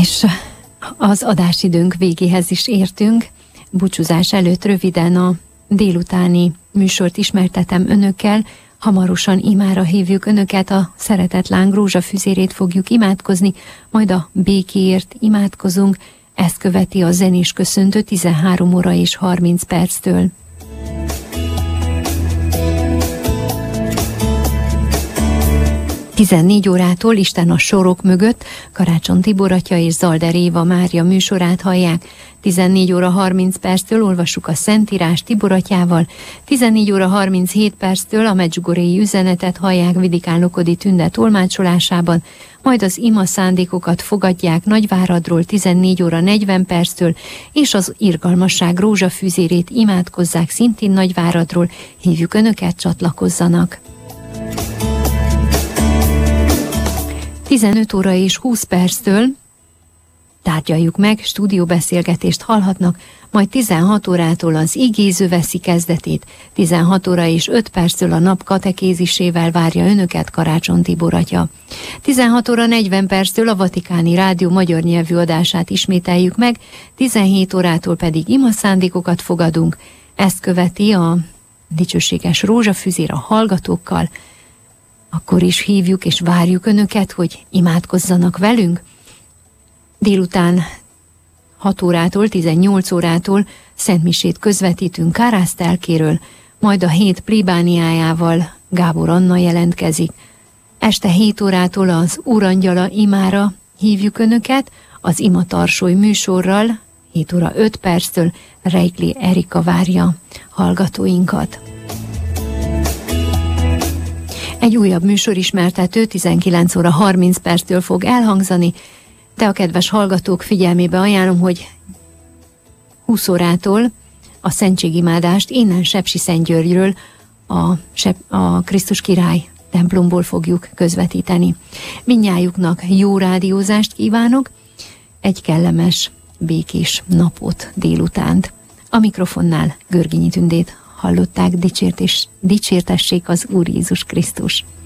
És az adásidőnk végéhez is értünk. Búcsúzás előtt röviden a délutáni műsort ismertetem önökkel. Hamarosan imára hívjuk önöket, a szeretetláng rózsafüzérét fogjuk imádkozni, majd a békéért imádkozunk. Ezt követi a zenés köszöntő 13 óra és 30 perctől. ...14 órától Isten a sorok mögött Karácsony Tibor atya és Zalder Éva Mária műsorát hallják. 14 óra 30 perctől olvassuk a Szentírás Tibor atyával. 14 óra 37 perctől a Medjugorjei üzenetet hallják Vidikán Lokodi Tünde tolmácsolásában, majd az ima szándékokat fogadják Nagyváradról 14 óra 40 perctől, és az irgalmasság rózsafüzérét imádkozzák szintén Nagyváradról. Hívjuk önöket, csatlakozzanak! 15 óra és 20 perctől tárgyaljuk meg, stúdióbeszélgetést hallhatnak, majd 16 órától az igéző veszi kezdetét, 16 óra és 5 perctől a nap katekézisével várja önöket Karácsony Tibor atya. 16 óra 40 perctől a Vatikáni Rádió magyar nyelvű adását ismételjük meg, 17 órától pedig imaszándékokat fogadunk. Ezt követi a dicsőséges rózsafüzér a hallgatókkal. Akkor is hívjuk és várjuk önöket, hogy imádkozzanak velünk. Délután 6 órától, 18 órától szentmisét közvetítünk Kárásztelkéről, majd a hét plébániájával Gábor Anna jelentkezik. Este 7 órától az Úrangyala imára hívjuk önöket, az imatarsói műsorral 7 óra 5 perctől Reikli Erika várja hallgatóinkat. Egy újabb műsorismertető 19 óra 30 perctől fog elhangzani, de a kedves hallgatók figyelmébe ajánlom, hogy 20 órától a szentségimádást innen Sepsiszentgyörgyről, a Krisztus Király templomból fogjuk közvetíteni. Mindnyájuknak jó rádiózást kívánok, egy kellemes, békés napot, délutánt. A mikrofonnál Görgényi Tündét hallották, dicsértessék az Úr Jézus Krisztus.